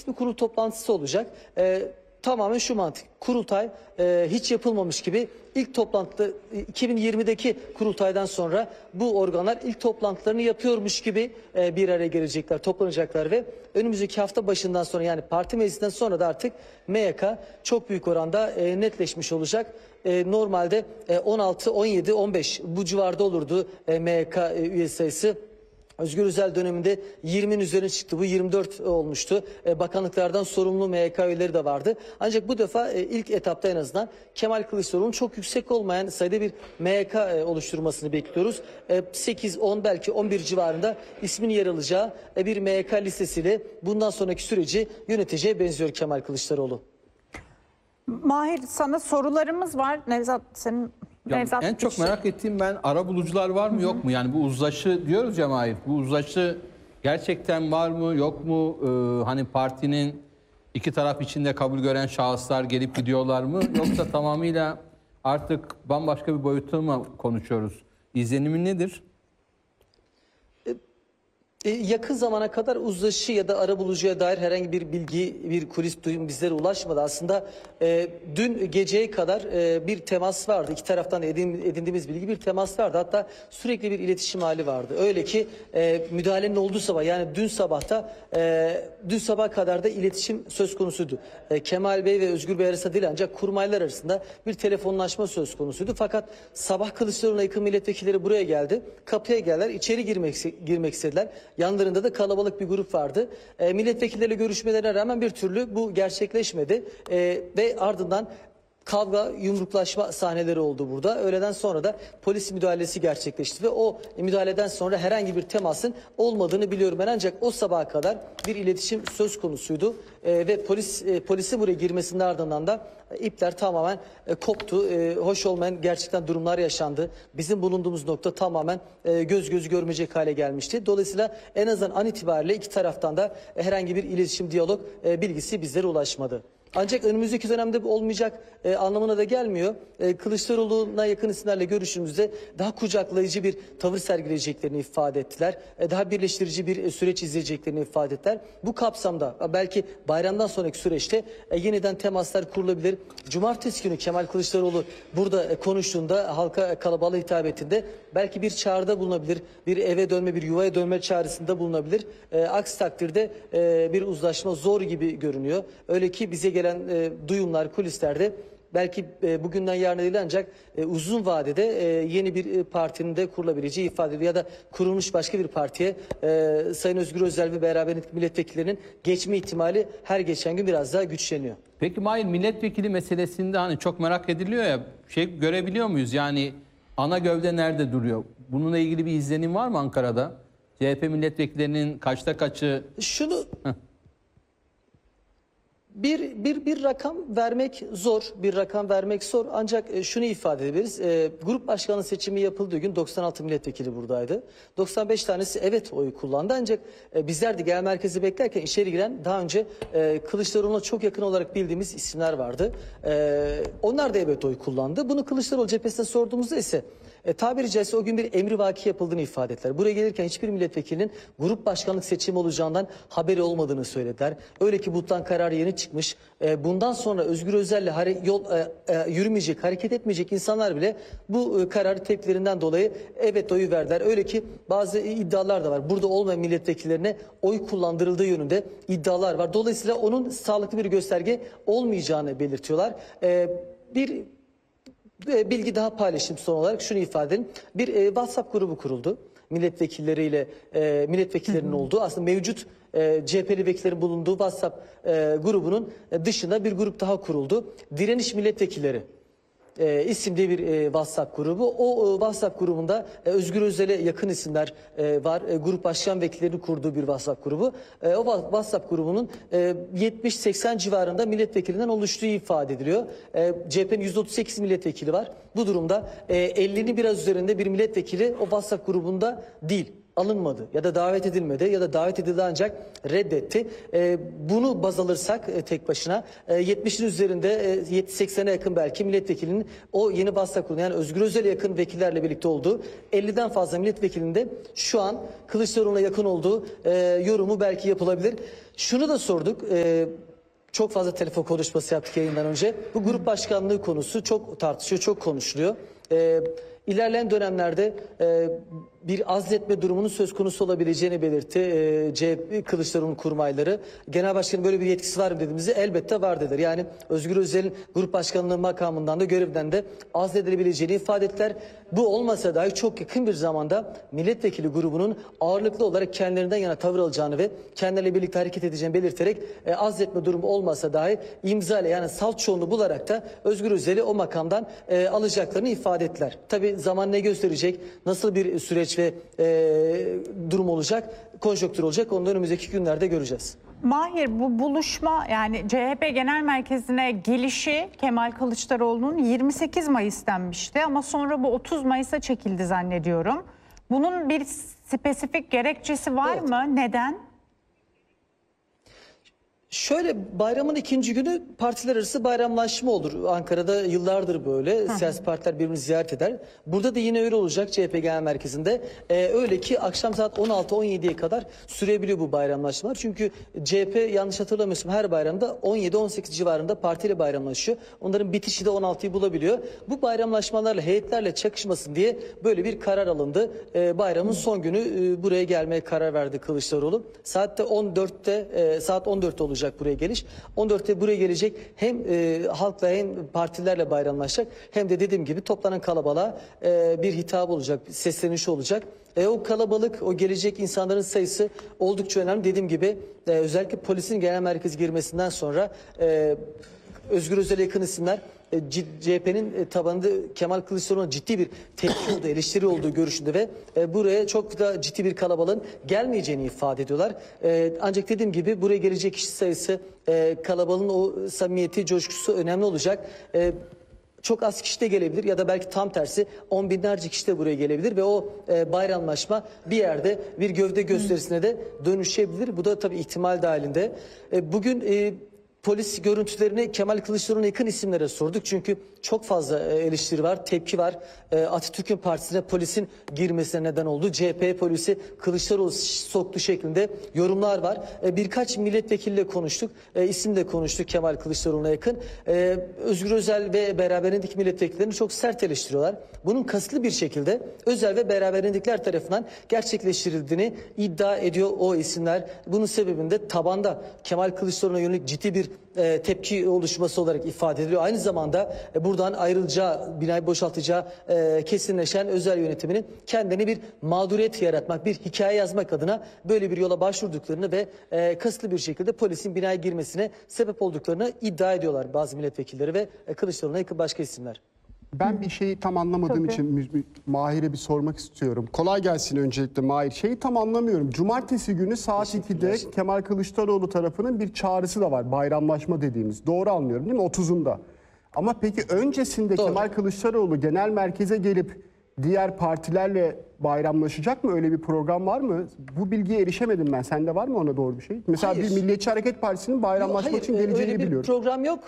resmi kurul toplantısı olacak. Tamamen şu mantık. Kurultay hiç yapılmamış gibi ilk toplantıda 2020'deki kurultaydan sonra bu organlar ilk toplantılarını yapıyormuş gibi bir araya gelecekler, toplanacaklar ve önümüzdeki hafta başından sonra yani parti meclisinden sonra da artık MYK çok büyük oranda netleşmiş olacak. Normalde 16, 17, 15 bu civarda olurdu MYK üye sayısı. Özgür Özel döneminde 20'nin üzerine çıktı. Bu 24 olmuştu. Bakanlıklardan sorumlu MYK üyeleri de vardı. Ancak bu defa ilk etapta en azından Kemal Kılıçdaroğlu'nun çok yüksek olmayan sayıda bir MYK oluşturmasını bekliyoruz. 8, 10 belki 11 civarında ismin yer alacağı bir MYK listesiyle bundan sonraki süreci yöneteceğe benziyor Kemal Kılıçdaroğlu. Mahir, sana sorularımız var. Nevzat, senin... Nevzat, en çok merak ettiğim ben arabulucular var mı yok mu? Yani bu uzlaşı diyoruz ya Mahir. Bu uzlaşı gerçekten var mı yok mu? Hani partinin iki taraf içinde kabul gören şahıslar gelip gidiyorlar mı? Yoksa tamamıyla artık bambaşka bir boyutta mı konuşuyoruz? İzlenimin nedir? Yakın zamana kadar uzlaşı ya da arabulucuya dair herhangi bir bilgi, bir kulis duyum bizlere ulaşmadı. Aslında dün geceye kadar bir temas vardı. İki taraftan edindiğimiz bilgi bir temas vardı. Hatta sürekli bir iletişim hali vardı. Öyle ki müdahalenin olduğu sabah yani dün sabah kadar da iletişim söz konusuydu. Kemal Bey ve Özgür Bey arasında değil ancak kurmaylar arasında bir telefonlaşma söz konusuydu. Fakat sabah Kılıçdaroğlu'na yakın milletvekilleri buraya geldi. Kapıya geldiler. İçeri girmek istediler. Yanlarında da kalabalık bir grup vardı. Milletvekilleriyle görüşmelerine rağmen bir türlü bu gerçekleşmedi. Ve ardından kavga, yumruklaşma sahneleri oldu burada. Öğleden sonra da polis müdahalesi gerçekleşti ve o müdahaleden sonra herhangi bir temasın olmadığını biliyorum ben. Ancak o sabaha kadar bir iletişim söz konusuydu ve polisi buraya girmesinin ardından da ipler tamamen koptu. Hoş olmayan gerçekten durumlar yaşandı. Bizim bulunduğumuz nokta tamamen göz gözü görmeyecek hale gelmişti. Dolayısıyla en azından an itibariyle iki taraftan da herhangi bir iletişim, diyalog bilgisi bizlere ulaşmadı. Ancak önümüzdeki dönemde bu olmayacak anlamına da gelmiyor. Kılıçdaroğlu'na yakın isimlerle görüşümüzde daha kucaklayıcı bir tavır sergileyeceklerini ifade ettiler. Daha birleştirici bir süreç izleyeceklerini ifade ettiler. Bu kapsamda belki bayramdan sonraki süreçte yeniden temaslar kurulabilir. Cumartesi günü Kemal Kılıçdaroğlu burada konuştuğunda halka kalabalığa hitap ettiğinde belki bir çağrıda bulunabilir. Bir eve dönme, bir yuvaya dönme çağrısında bulunabilir. Aksi takdirde bir uzlaşma zor gibi görünüyor. Öyle ki bize gelen duyumlar kulislerde belki bugünden yarına değil ancak uzun vadede yeni bir partinin de kurulabileceği ifade ediliyor. Ya da kurulmuş başka bir partiye Sayın Özgür Özel ve beraberindeki milletvekillerinin geçme ihtimali her geçen gün biraz daha güçleniyor. Peki Mahir, milletvekili meselesinde hani çok merak ediliyor ya, görebiliyor muyuz? Yani ana gövde nerede duruyor? Bununla ilgili bir izlenim var mı Ankara'da? CHP milletvekillerinin kaçta kaçı... Bir rakam vermek zor, ancak şunu ifade edebiliriz. Grup başkanı seçimi yapıldığı gün 96 milletvekili buradaydı. 95 tanesi evet oy kullandı ancak bizler de genel merkezi beklerken içeri giren daha önce Kılıçdaroğlu'na çok yakın olarak bildiğimiz isimler vardı. Onlar da evet oy kullandı. Bunu Kılıçdaroğlu cephesine sorduğumuzda ise tabiri caizse o gün bir emrivaki yapıldığını ifade ettiler. Buraya gelirken hiçbir milletvekilinin grup başkanlık seçimi olacağından haberi olmadığını söylediler. Öyle ki buluttan kararı yeni çıkmış. Bundan sonra Özgür Özel'le yürümeyecek, hareket etmeyecek insanlar bile bu kararı tepkilerinden dolayı evet oyu verdiler. Öyle ki bazı iddialar da var. Burada olmayan milletvekillerine oy kullandırıldığı yönünde iddialar var. Dolayısıyla onun sağlıklı bir gösterge olmayacağını belirtiyorlar. Bir bilgi daha paylaşayım son olarak. Şunu ifade edeyim. Bir WhatsApp grubu kuruldu. Milletvekillerinin olduğu, aslında mevcut CHP'li vekillerin bulunduğu WhatsApp grubunun dışında bir grup daha kuruldu. Direniş Milletvekilleri isimli bir WhatsApp grubu. O WhatsApp grubunda Özgür Özel'e yakın isimler var. Grup başkan vekillerinin kurduğu bir WhatsApp grubu. O WhatsApp grubunun 70-80 civarında milletvekilinden oluştuğu ifade ediliyor. CHP'nin 138 milletvekili var. Bu durumda 50'nin biraz üzerinde bir milletvekili o WhatsApp grubunda değil. alınmadı ya da davet edilmedi ya da davet edildi ancak reddetti. Bunu baz alırsak tek başına 70'in üzerinde 80'e yakın belki milletvekilinin o yeni Basta Kurulu yani Özgür Özel'e yakın vekillerle birlikte olduğu 50'den fazla milletvekilinin de şu an Kılıçdaroğlu'na yakın olduğu yorumu belki yapılabilir. Şunu da sorduk. Çok fazla telefon konuşması yaptık yayından önce. Bu grup başkanlığı konusu çok tartışıyor, çok konuşuluyor. İlerleyen dönemlerde bir azletme durumunun söz konusu olabileceğini belirtti CHP Kılıçdaroğlu kurmayları. Genel başkanın böyle bir yetkisi var mı dediğimizde elbette var dediler. Yani Özgür Özel'in grup başkanlığı makamından da görevden de azledilebileceğini ifade ettiler. Bu olmasa dahi çok yakın bir zamanda milletvekili grubunun ağırlıklı olarak kendilerinden yana tavır alacağını ve kendileriyle birlikte hareket edeceğini belirterek azletme durumu olmasa dahi imzayla yani salt çoğunluğu bularak da Özgür Özel'i o makamdan alacaklarını ifade ettiler. Tabii zaman ne gösterecek, nasıl bir süreç ve durum olacak, konjonktür olacak onu da önümüzdeki günlerde göreceğiz. Mahir, bu buluşma yani CHP Genel Merkezi'ne gelişi Kemal Kılıçdaroğlu'nun 28 Mayıs denmişti ama sonra bu 30 Mayıs'a çekildi zannediyorum. Bunun bir spesifik gerekçesi var mı? Neden? Şöyle bayramın ikinci günü partiler arası bayramlaşma olur. Ankara'da yıllardır böyle siyasi partiler birbirini ziyaret eder. Burada da yine öyle olacak CHP Genel Merkezi'nde. Öyle ki akşam saat 16-17'ye kadar sürebiliyor bu bayramlaşmalar. Çünkü CHP yanlış hatırlamıyorsam her bayramda 17-18 civarında partiyle bayramlaşıyor. Onların bitişi de 16'yı bulabiliyor. Bu bayramlaşmalarla heyetlerle çakışmasın diye böyle bir karar alındı. Bayramın son günü buraya gelmeye karar verdi Kılıçdaroğlu. Saat 14'te olacak buraya geliş. 14'te buraya gelecek hem halkla hem partilerle bayramlaşacak hem de dediğim gibi toplanan kalabalığa bir hitap olacak, sesleniş olacak. O kalabalık, o gelecek insanların sayısı oldukça önemli. Dediğim gibi özellikle polisin genel merkez girmesinden sonra Özgür Özel'e yakın isimler CHP'nin tabanında Kemal Kılıçdaroğlu'na ciddi bir tepki olduğu, eleştiri olduğu görüşünde ve buraya çok da ciddi bir kalabalığın gelmeyeceğini ifade ediyorlar. Ancak dediğim gibi buraya gelecek kişi sayısı, kalabalığın o samimiyeti, coşkusu önemli olacak. Çok az kişi de gelebilir ya da belki tam tersi 10 binlerce kişi de buraya gelebilir ve o bayramlaşma bir yerde bir gövde gösterisine de dönüşebilir. Bu da tabii ihtimal dahilinde. Bugün polis görüntülerini Kemal Kılıçdaroğlu'na yakın isimlere sorduk. Çünkü çok fazla eleştiri var, tepki var. Atatürk'ün partisine polisin girmesine neden oldu. CHP polisi Kılıçdaroğlu soktu şeklinde yorumlar var. Birkaç milletvekiliyle konuştuk. İsimle konuştuk Kemal Kılıçdaroğlu'na yakın. Özgür Özel ve beraberindeki milletvekillerini çok sert eleştiriyorlar. Bunun kasıtlı bir şekilde Özel ve beraberindekiler tarafından gerçekleştirildiğini iddia ediyor o isimler. Bunun sebebinde tabanda Kemal Kılıçdaroğlu'na yönelik ciddi bir tepki oluşması olarak ifade ediliyor. Aynı zamanda buradan ayrılacağı, binayı boşaltacağı kesinleşen özel yönetiminin kendine bir mağduriyet yaratmak, bir hikaye yazmak adına böyle bir yola başvurduklarını ve kasıtlı bir şekilde polisin binaya girmesine sebep olduklarını iddia ediyorlar bazı milletvekilleri ve Kılıçdaroğlu'na yakın başka isimler. Ben bir şeyi tam anlamadığım Tabii. için Mahir'e bir sormak istiyorum. Kolay gelsin öncelikle Mahir. Şeyi tam anlamıyorum. Cumartesi günü saat 2'de Kemal Kılıçdaroğlu tarafının bir çağrısı da var. Bayramlaşma dediğimiz. Doğru anlıyorum değil mi? 30'unda. Ama peki öncesinde Doğru. Kemal Kılıçdaroğlu genel merkeze gelip diğer partilerle bayramlaşacak mı? Öyle bir program var mı? Bu bilgiye erişemedim ben. Sende var mı ona doğru bir şey? Mesela Hayır. bir Milliyetçi Hareket Partisi'nin bayramlaşmak Hayır, için geleceğini öyle bir biliyorum. program yok.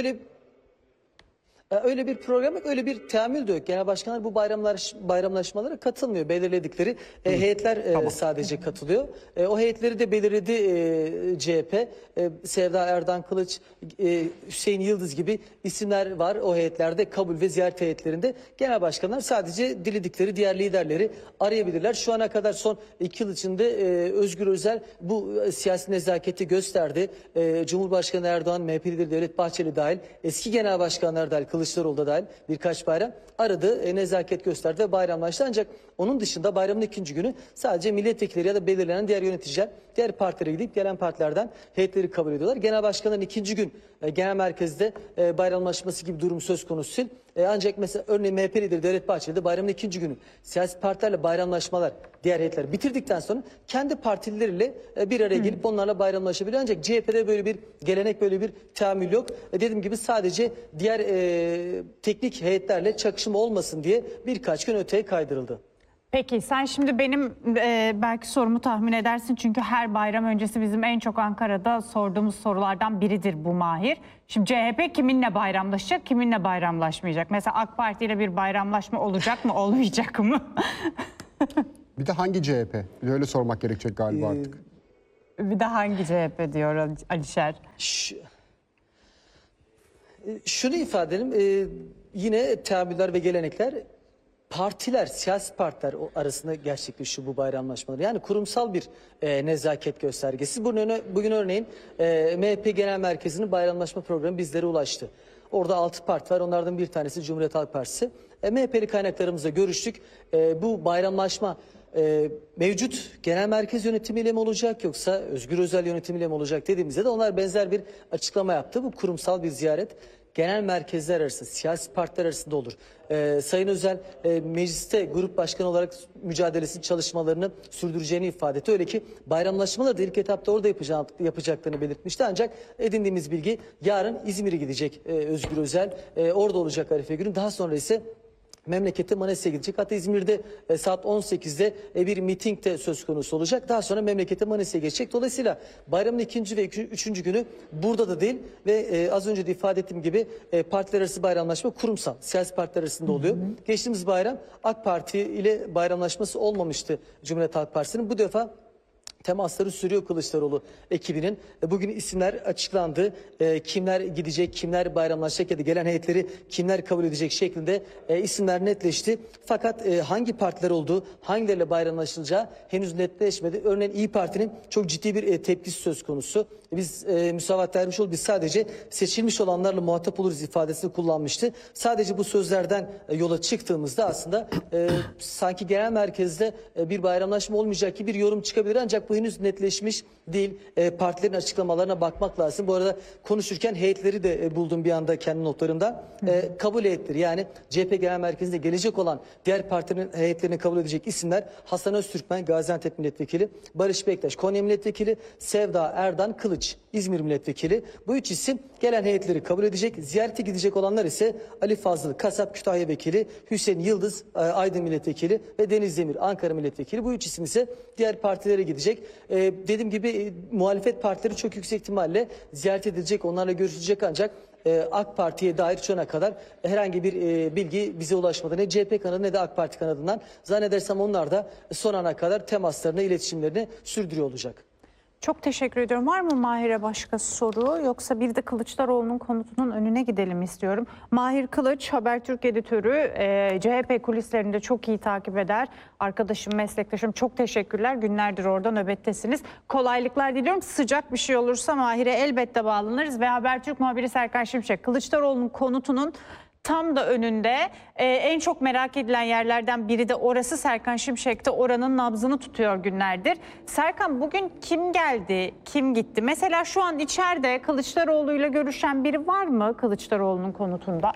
Öyle bir program yok, öyle bir teamül de yok. Genel başkanlar bu bayramlaşmalara katılmıyor. Belirledikleri heyetler sadece katılıyor. O heyetleri de belirledi CHP. Sevda Erdan Kılıç, Hüseyin Yıldız gibi isimler var o heyetlerde, kabul ve ziyaret heyetlerinde. Genel başkanlar sadece diledikleri diğer liderleri arayabilirler. Şu ana kadar son 2 yıl içinde Özgür Özel bu siyasi nezaketi gösterdi. Cumhurbaşkanı Erdoğan, MHP lideri Devlet Bahçeli dahil, eski genel başkanlar dahil, Kılıçdaroğlu da dahil birkaç bayram aradı, nezaket gösterdi ve bayramlaştı. Ancak onun dışında bayramın ikinci günü sadece milletvekilleri ya da belirlenen diğer yöneticiler diğer partilere gidip gelen partilerden heyetleri kabul ediyorlar. Genel başkanların ikinci gün genel merkezde bayramlaşması gibi durum söz konusu değil. Ancak mesela örneğin MHP lideri Devlet Bahçeli de bayramın ikinci günü siyasi partilerle bayramlaşmalar, diğer heyetler bitirdikten sonra kendi partileriyle bir araya gelip onlarla bayramlaşabiliyor. Ancak CHP'de böyle bir gelenek, böyle bir teamül yok. Dediğim gibi sadece diğer teknik heyetlerle çakışma olmasın diye birkaç gün öteye kaydırıldı. Peki sen şimdi benim belki sorumu tahmin edersin. Çünkü her bayram öncesi bizim en çok Ankara'da sorduğumuz sorulardan biridir bu Mahir. Şimdi CHP kiminle bayramlaşacak, kiminle bayramlaşmayacak? Mesela AK Parti ile bir bayramlaşma olacak mı, olmayacak mı? Bir de hangi CHP? Bir de öyle sormak gerekecek galiba artık. Bir de hangi CHP diyor Alişer? Şunu ifade edelim, yine teamüller ve gelenekler partiler, siyasi partiler arasında gerçekleşiyor bu bayramlaşmalar. Yani kurumsal bir nezaket göstergesi. Bugün örneğin MHP Genel Merkezi'nin bayramlaşma programı bizlere ulaştı. Orada 6 parti var. Onlardan bir tanesi Cumhuriyet Halk Partisi. MHP'li kaynaklarımızla görüştük. Bu bayramlaşma mevcut genel merkez yönetimiyle mi olacak yoksa Özgür Özel yönetimiyle mi olacak dediğimizde de onlar benzer bir açıklama yaptı. Bu kurumsal bir ziyaret. Genel merkezler arasında, siyasi partiler arasında olur. Sayın Özel mecliste grup başkanı olarak mücadelesi çalışmalarını sürdüreceğini ifade etti. Öyle ki bayramlaşmaları da ilk etapta orada yapacaklarını belirtmişti. Ancak edindiğimiz bilgi yarın İzmir'e gidecek Özgür Özel. Orada olacak Arife Günü. Daha sonra ise memlekete Manisa'ya gidecek. Hatta İzmir'de saat 18'de bir miting de söz konusu olacak. Daha sonra memlekete Manisa'ya geçecek. Dolayısıyla bayramın 2. ve 3. günü burada da değil ve az önce de ifade ettiğim gibi partiler arası bayramlaşma kurumsal, siyasi partiler arasında oluyor. Geçtiğimiz bayram AK Parti ile bayramlaşması olmamıştı Cumhuriyet Halk Partisi'nin. Bu defa temasları sürüyor Kılıçdaroğlu ekibinin. Bugün isimler açıklandı. Kimler gidecek, kimler bayramlaşacak ya da gelen heyetleri kimler kabul edecek şeklinde isimler netleşti. Fakat hangi partiler olduğu, hangileriyle bayramlaşılacağı henüz netleşmedi. Örneğin İYİ Parti'nin çok ciddi bir tepkisi söz konusu. Biz Müsavat Dervişoğlu biz sadece seçilmiş olanlarla muhatap oluruz ifadesini kullanmıştı. Sadece bu sözlerden yola çıktığımızda aslında sanki genel merkezde bir bayramlaşma olmayacak gibi bir yorum çıkabilir ancak bu henüz netleşmiş değil. Partilerin açıklamalarına bakmak lazım. Bu arada konuşurken heyetleri de buldum bir anda kendi notlarımdan. Kabul heyetleri yani CHP Genel Merkezi'nde gelecek olan diğer partilerin heyetlerini kabul edecek isimler Hasan Öztürkmen, Gaziantep Milletvekili, Barış Bektaş, Konya Milletvekili, Sevda Erdan Kılıç, İzmir Milletvekili. Bu 3 isim gelen heyetleri kabul edecek. Ziyarete gidecek olanlar ise Ali Fazıl Kasap, Kütahya Vekili, Hüseyin Yıldız, Aydın Milletvekili ve Deniz Demir, Ankara Milletvekili. Bu 3 isim ise diğer partilere gidecek. Dediğim gibi muhalefet partileri çok yüksek ihtimalle ziyaret edilecek, onlarla görüşülecek ancak AK Parti'ye dair şu ana kadar herhangi bir bilgi bize ulaşmadı. Ne CHP kanadı ne de AK Parti kanadından. Zannedersem onlar da son ana kadar temaslarını, iletişimlerini sürdürüyor olacak. Çok teşekkür ediyorum. Var mı Mahir'e başka soru yoksa bir de Kılıçdaroğlu'nun konutunun önüne gidelim istiyorum. Mahir Kılıç, Habertürk editörü, CHP kulislerinde çok iyi takip eder. Arkadaşım, meslektaşım çok teşekkürler. Günlerdir orada nöbettesiniz. Kolaylıklar diliyorum. Sıcak bir şey olursa Mahir'e elbette bağlanırız ve Habertürk muhabiri Serkan Şimşek, Kılıçdaroğlu'nun konutunun tam da önünde en çok merak edilen yerlerden biri de orası. Serkan Şimşek de oranın nabzını tutuyor günlerdir. Serkan bugün kim geldi, kim gitti? Mesela şu an içeride Kılıçdaroğlu'yla görüşen biri var mı Kılıçdaroğlu'nun konutunda?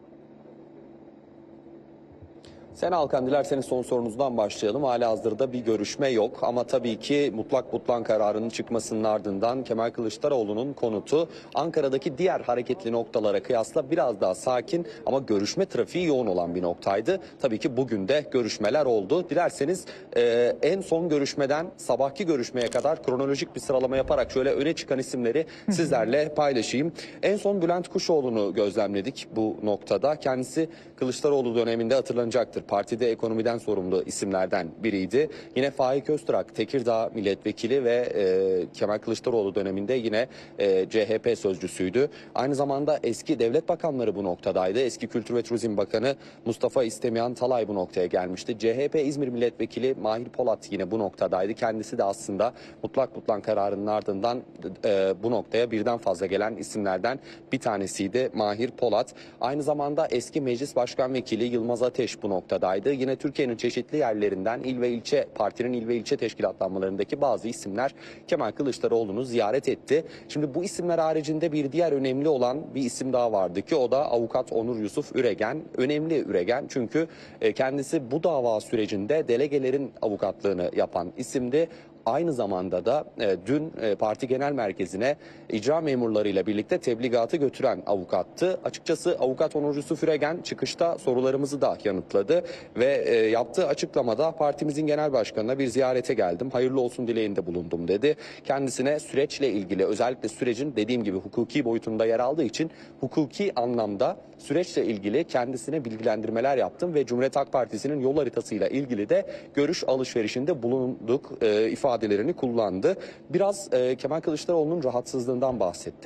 Sen Alkan, dilerseniz son sorunuzdan başlayalım. Halihazırda bir görüşme yok ama tabii ki mutlak butlan kararının çıkmasının ardından Kemal Kılıçdaroğlu'nun konutu Ankara'daki diğer hareketli noktalara kıyasla biraz daha sakin ama görüşme trafiği yoğun olan bir noktaydı. Tabii ki bugün de görüşmeler oldu. Dilerseniz en son görüşmeden sabahki görüşmeye kadar kronolojik bir sıralama yaparak şöyle öne çıkan isimleri sizlerle paylaşayım. En son Bülent Kuşoğlu'nu gözlemledik bu noktada. Kendisi Kılıçdaroğlu döneminde hatırlanacaktır. Partide ekonomiden sorumlu isimlerden biriydi. Yine Faik Öztürk, Tekirdağ milletvekili ve Kemal Kılıçdaroğlu döneminde yine CHP sözcüsüydü. Aynı zamanda eski devlet bakanları bu noktadaydı. Eski Kültür ve Turizm Bakanı Mustafa İstemihan Talay bu noktaya gelmişti. CHP İzmir milletvekili Mahir Polat yine bu noktadaydı. Kendisi de aslında mutlak butlan kararının ardından bu noktaya birden fazla gelen isimlerden bir tanesiydi Mahir Polat. Aynı zamanda eski Meclis Başkan Vekili Yılmaz Ateş bu noktadaydı. Yine Türkiye'nin çeşitli yerlerinden partinin il ve ilçe teşkilatlanmalarındaki bazı isimler Kemal Kılıçdaroğlu'nu ziyaret etti. Şimdi bu isimler haricinde bir diğer önemli olan bir isim daha vardı ki o da avukat Onur Yusuf Üregen. Önemli Üregen çünkü kendisi bu dava sürecinde delegelerin avukatlığını yapan isimdi. aynı zamanda da dün parti genel merkezine icra memurlarıyla birlikte tebligatı götüren avukattı. Açıkçası avukat Onurcu Süregen çıkışta sorularımızı da yanıtladı ve yaptığı açıklamada partimizin genel başkanına bir ziyarete geldim, hayırlı olsun dileğinde bulundum dedi. Kendisine süreçle ilgili, özellikle sürecin dediğim gibi hukuki boyutunda yer aldığı için hukuki anlamda süreçle ilgili kendisine bilgilendirmeler yaptım ve Cumhuriyet Halk Partisi'nin yol haritasıyla ilgili de görüş alışverişinde bulunduk ifadelerini kullandı. Biraz Kemal Kılıçdaroğlu'nun rahatsızlığından bahsetti.